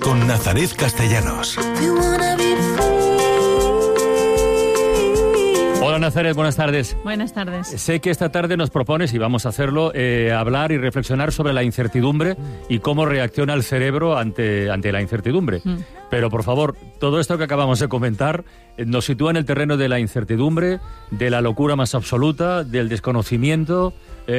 con Nazaret Castellanos. Hola Nazaret, buenas tardes. Buenas tardes. Sé que esta tarde nos propones, y vamos a hacerlo, hablar y reflexionar sobre la incertidumbre y cómo reacciona el cerebro ante la incertidumbre. Pero por favor, todo esto que acabamos de comentar nos sitúa en el terreno de la incertidumbre, de la locura más absoluta, del desconocimiento,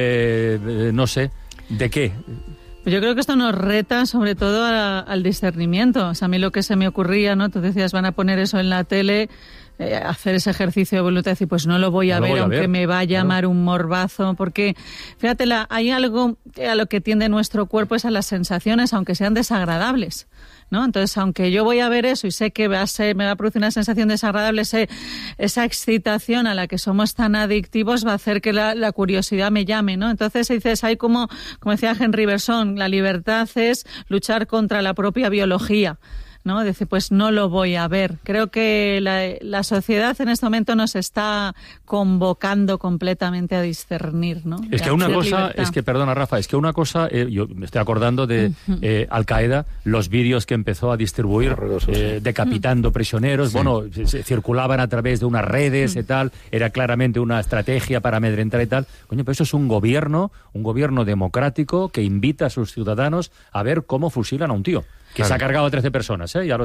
no sé, ¿de qué? Pues yo creo que esto nos reta sobre todo al discernimiento. O sea, a mí lo que se me ocurría, ¿no? Tú decías, van a poner eso en la tele, hacer ese ejercicio de voluntad y decir, pues no lo voy a ver, aunque me va a llamar un morbazo, porque fíjate, hay algo a lo que tiende nuestro cuerpo, es a las sensaciones, aunque sean desagradables, ¿no? Entonces, aunque yo voy a ver eso y sé que me va a producir una sensación desagradable, esa excitación a la que somos tan adictivos va a hacer que la curiosidad me llame, ¿no? Entonces dices, hay como decía Henry Bergson, la libertad es luchar contra la propia biología, ¿no? Dice, pues no lo voy a ver. Creo que la sociedad en este momento nos está convocando completamente a discernir, ¿no? Es que una cosa, perdona Rafa, yo me estoy acordando de Al Qaeda, los vídeos que empezó a distribuir decapitando prisioneros, circulaban a través de unas redes y tal, era claramente una estrategia para amedrentar y tal. Coño, pero eso es un gobierno democrático que invita a sus ciudadanos a ver cómo fusilan a un tío. Que se ha cargado a 13 personas, no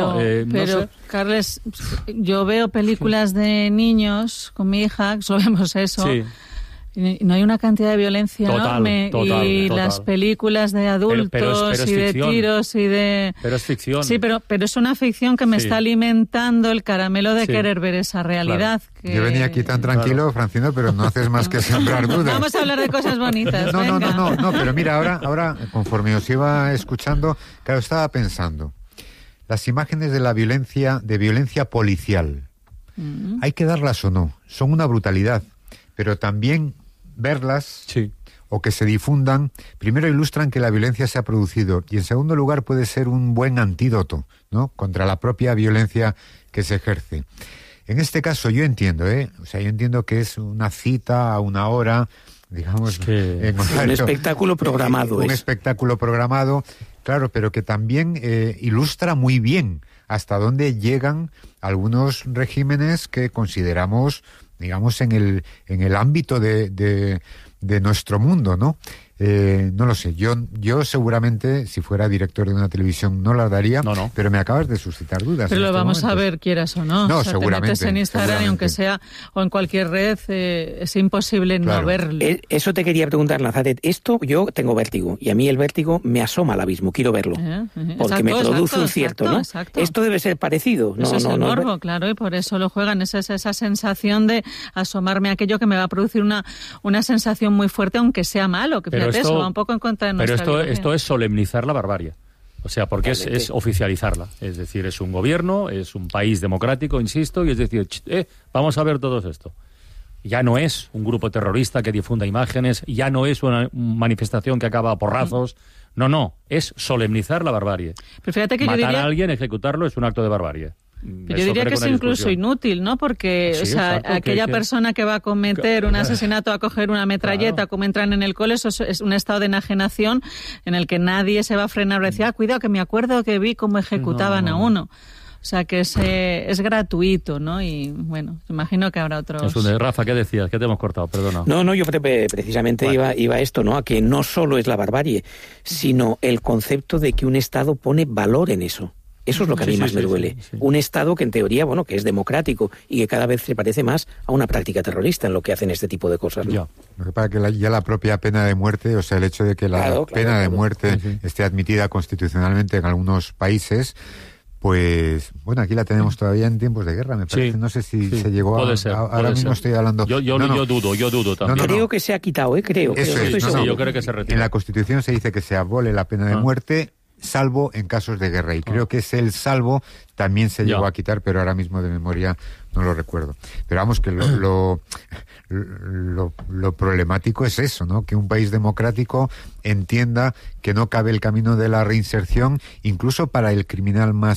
sé. Carles, yo veo películas de niños con mi hija, solo vemos eso. Sí. Y no hay una cantidad de violencia enorme. Total. Las películas de adultos pero y de tiros y de... Pero es ficción. Sí, pero es una ficción que me está alimentando el caramelo de querer ver esa realidad. Claro. Yo venía aquí tan tranquilo, Francino, pero no haces más que sembrar dudas. Vamos a hablar de cosas bonitas. No, pero mira, ahora conforme os iba escuchando, claro, estaba pensando, las imágenes de la violencia policial, hay que darlas o no, son una brutalidad, pero también verlas o que se difundan, primero ilustran que la violencia se ha producido y en segundo lugar puede ser un buen antídoto, ¿no?, contra la propia violencia que se ejerce. En este caso yo entiendo, yo entiendo que es una cita a una hora, digamos, un espectáculo programado. Un espectáculo programado, claro, pero que también ilustra muy bien hasta dónde llegan algunos regímenes que consideramos, digamos, en el ámbito de nuestro mundo, ¿no? No lo sé, yo seguramente, si fuera director de una televisión, no la daría, pero me acabas de suscitar dudas. Pero lo vamos a ver, quieras o no. No, o sea, seguramente. Te metes en Instagram y aunque sea, o en cualquier red, es imposible no verlo. Eso te quería preguntar, Nazaret. Esto, yo tengo vértigo, y a mí el vértigo me asoma al abismo, quiero verlo. Porque me produce un cierto, ¿no? Exacto. Esto debe ser parecido. Eso es el morbo, claro, y por eso lo juegan. Es esa sensación de asomarme a aquello que me va a producir una sensación muy fuerte, aunque sea malo, que fíjate, eso va un poco en contra de nuestra Pero esto es solemnizar la barbarie. O sea, porque es oficializarla. Es decir, es un gobierno, es un país democrático, insisto, y es decir, vamos a ver todo esto. Ya no es un grupo terrorista que difunda imágenes, ya no es una manifestación que acaba a porrazos. No, es solemnizar la barbarie. Pero fíjate que matar a alguien, ejecutarlo, es un acto de barbarie. Pero yo diría que es incluso inútil, ¿no? Porque aquella persona que va a cometer un asesinato, a coger una metralleta, como entran en el cole, eso es un estado de enajenación en el que nadie se va a frenar y decir, cuidado, que me acuerdo que vi cómo ejecutaban a uno. O sea, que es gratuito, ¿no? Y bueno, imagino que habrá otros... Rafa, ¿qué decías? ¿Qué te hemos cortado? Perdona. No, yo precisamente iba a esto, ¿no? A que no solo es la barbarie, sino el concepto de que un Estado pone valor en eso. Eso es lo que a mí más me duele. Sí. Un Estado que en teoría, que es democrático y que cada vez se parece más a una práctica terrorista en lo que hacen este tipo de cosas, ¿no? Lo que pasa es que ya la propia pena de muerte, o sea, el hecho de que la pena de muerte esté admitida constitucionalmente en algunos países, pues, aquí la tenemos todavía en tiempos de guerra, me parece. No sé si se llegó puede ser, ahora mismo estoy hablando... Yo dudo también. Creo que se ha quitado, creo. Yo creo que se retira. En la Constitución se dice que se abole la pena de muerte, salvo en casos de guerra, y creo que ese el salvo también se llegó a quitar, pero ahora mismo de memoria no lo recuerdo. Pero vamos, que lo problemático es eso, ¿no? Que un país democrático entienda que no cabe el camino de la reinserción, incluso para el criminal más